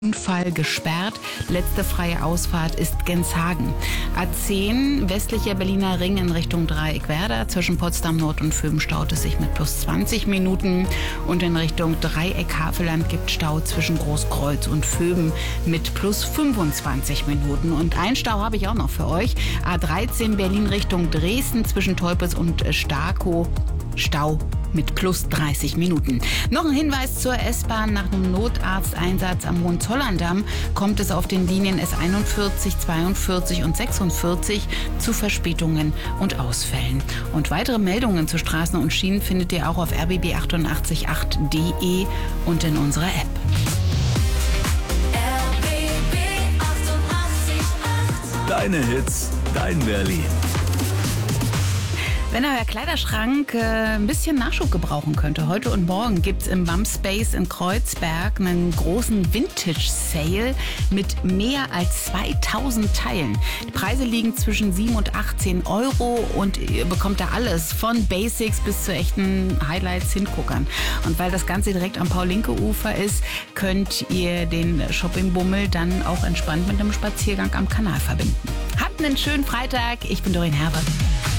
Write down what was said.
Unfall gesperrt. Letzte freie Ausfahrt ist Genshagen. A10 westlicher Berliner Ring in Richtung Dreieckwerder. Zwischen Potsdam Nord und Föben staut es sich mit plus 20 Minuten. Und in Richtung Dreieck Havelland gibt Stau zwischen Großkreuz und Föben mit plus 25 Minuten. Und einen Stau habe ich auch noch für euch. A13 Berlin Richtung Dresden zwischen Teupitz und Starkow. Stau mit plus 30 Minuten. Noch ein Hinweis zur S-Bahn. Nach einem Notarzteinsatz am Hohenzollerndamm kommt es auf den Linien S41, 42 und 46 zu Verspätungen und Ausfällen. Und weitere Meldungen zu Straßen und Schienen findet ihr auch auf rbb888.de und in unserer App. RBB 888. Deine Hits, dein Berlin. Wenn euer Kleiderschrank ein bisschen Nachschub gebrauchen könnte, heute und morgen gibt es im Bumspace in Kreuzberg einen großen Vintage-Sale mit mehr als 2000 Teilen. Die Preise liegen zwischen 7 und 18 Euro und ihr bekommt da alles von Basics bis zu echten Highlights, Hinguckern. Und weil das Ganze direkt am Paul-Lincke-Ufer ist, könnt ihr den Shoppingbummel dann auch entspannt mit einem Spaziergang am Kanal verbinden. Habt einen schönen Freitag. Ich bin Doreen Herbert.